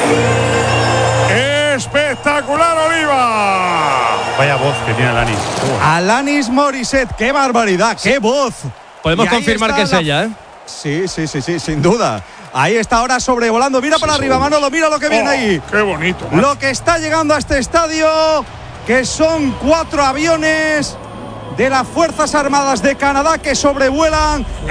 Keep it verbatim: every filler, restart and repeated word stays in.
Espectacular, Oliva. Vaya voz que tiene Alanis. Uh. Alanis Morissette, qué barbaridad, qué voz. Podemos confirmar que es la... ella, ¿eh? Sí, sí, sí, sí, sin duda. Ahí está ahora sobrevolando. Mira sí, para arriba, Manolo, mira lo que viene oh, ahí. Qué bonito. Man. Lo que está llegando a este estadio, que son cuatro aviones de las Fuerzas Armadas de Canadá que sobrevuelan